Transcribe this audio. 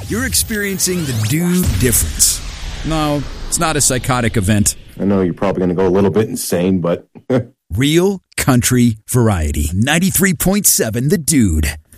You're experiencing the Dude Difference. No, it's not a psychotic event. I know you're probably going to go a little bit insane, but... Real country variety. 93.7 The Dude.